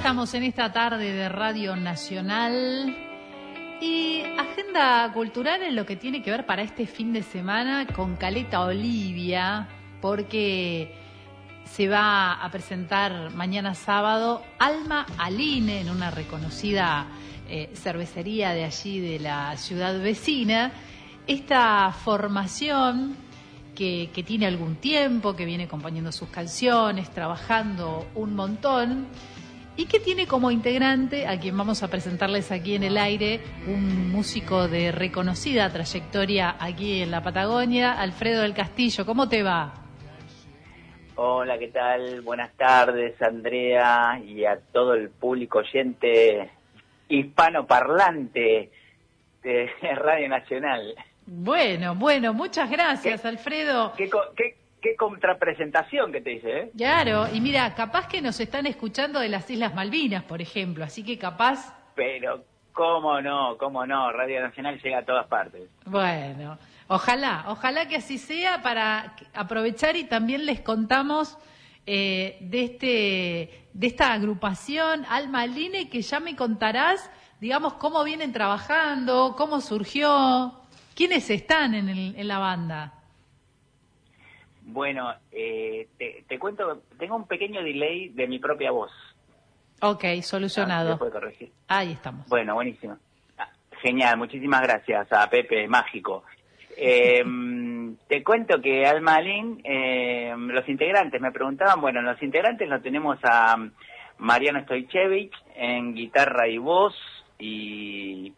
estamos en esta tarde de Radio Nacional y agenda cultural en lo que tiene que ver para este fin de semana con Caleta Olivia, porque se va a presentar mañana sábado Alma Aline en una reconocida cervecería de allí de la ciudad vecina. Esta formación que tiene algún tiempo, que viene acompañando sus canciones, trabajando un montón, y que tiene como integrante, a quien vamos a presentarles aquí en el aire, un músico de reconocida trayectoria aquí en la Patagonia, Alfredo del Castillo. ¿Cómo te va? Hola, ¿qué tal? Buenas tardes, Andrea, y a todo el público oyente hispanoparlante de Radio Nacional. Bueno, muchas gracias, Alfredo. ¿Qué contrapresentación que te hice, eh? Claro, y mira, capaz que nos están escuchando de las Islas Malvinas, por ejemplo, así que capaz... Pero, cómo no, Radio Nacional llega a todas partes. Bueno, ojalá que así sea, para aprovechar y también les contamos de esta agrupación Alma Aline, que ya me contarás, digamos, cómo vienen trabajando, cómo surgió, quiénes están en la banda. Bueno, te cuento, tengo un pequeño delay de mi propia voz. Ok, solucionado. ¿Se puede corregir? Ahí estamos. Bueno, buenísimo. Genial, muchísimas gracias a Pepe Mágico. Te cuento que Alma Aline, los integrantes me preguntaban, bueno, los integrantes lo tenemos a Mariano Stojcevic en guitarra y voz, y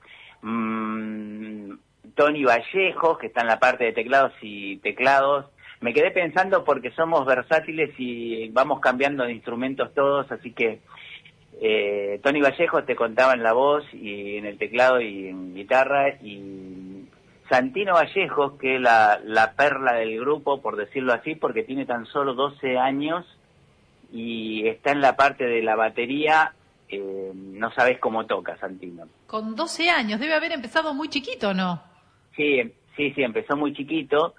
Tony Vallejos, que está en la parte de teclados. Me quedé pensando porque somos versátiles y vamos cambiando de instrumentos todos, así que Tony Vallejos te contaba en la voz y en el teclado y en guitarra, y Santino Vallejos, que es la perla del grupo, por decirlo así, porque tiene tan solo 12 años y está en la parte de la batería. No sabes cómo toca Santino. Con 12 años, debe haber empezado muy chiquito, ¿no? Sí, empezó muy chiquito,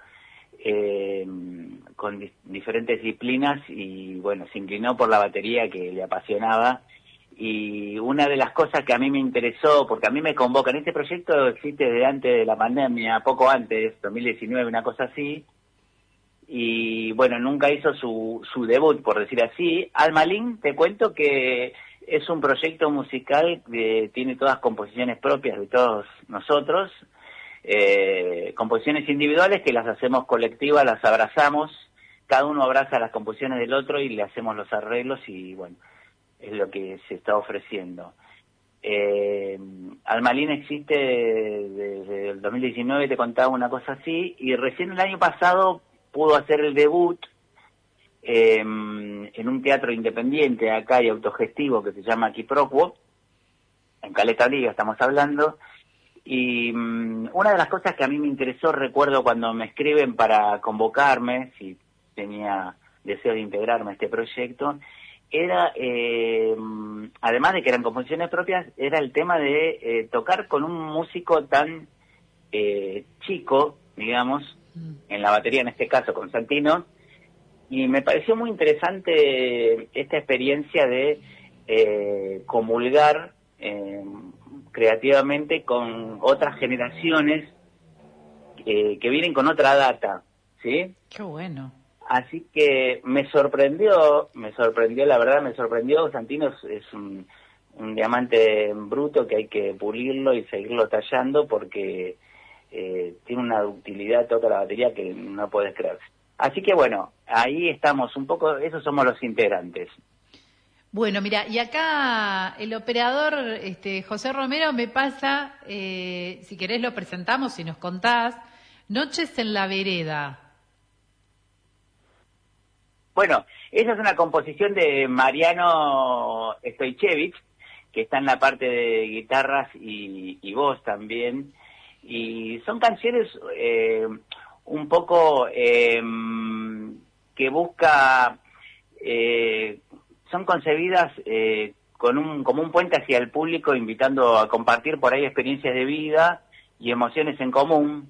con diferentes disciplinas, y bueno, se inclinó por la batería, que le apasionaba. Y una de las cosas que a mí me interesó, porque a mí me convocan, este proyecto existe desde antes de la pandemia, poco antes, 2019, una cosa así, y bueno, nunca hizo su debut, por decir así. Alma Aline, te cuento que es un proyecto musical que tiene todas composiciones propias de todos nosotros, composiciones individuales que las hacemos colectivas, las abrazamos, cada uno abraza las composiciones del otro y le hacemos los arreglos, y bueno, es lo que se está ofreciendo. Alma Aline existe desde el 2019, te contaba una cosa así, y recién el año pasado pudo hacer el debut en un teatro independiente acá y autogestivo que se llama Quiproquo, en Caleta Olivia estamos hablando. Y una de las cosas que a mí me interesó, recuerdo cuando me escriben para convocarme, si tenía deseo de integrarme a este proyecto, era, además de que eran composiciones propias, era el tema de tocar con un músico tan chico, digamos, en la batería, en este caso con Santino, y me pareció muy interesante esta experiencia de comulgar creativamente con otras generaciones que vienen con otra data, ¿sí? Qué bueno. Así que me sorprendió, la verdad me sorprendió. Santino es un diamante bruto que hay que pulirlo y seguirlo tallando, porque tiene una ductilidad, toca la batería que no puedes creer. Así que bueno, ahí estamos un poco, esos somos los integrantes. Bueno, mira, y acá el operador José Romero me pasa, si querés lo presentamos y nos contás, Noches en la Vereda. Bueno, esa es una composición de Mariano Stojcevic, que está en la parte de guitarras y voz también, y son canciones un poco que busca... son concebidas como un puente hacia el público, invitando a compartir por ahí experiencias de vida y emociones en común.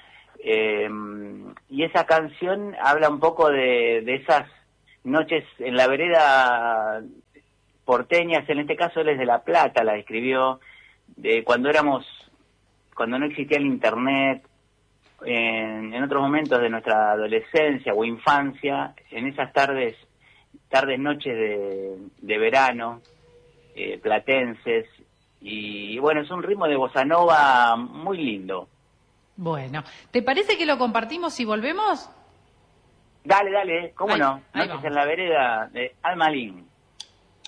Y esa canción habla un poco de esas noches en la vereda porteñas, en este caso él es de La Plata, la escribió de cuando no existía el internet, en otros momentos de nuestra adolescencia o infancia, en esas noches de verano, platenses, y bueno, es un ritmo de bossa nova muy lindo. Bueno, ¿te parece que lo compartimos y volvemos? Dale, ¿cómo no? Ahí Noches vamos. en la vereda de Alma Lin.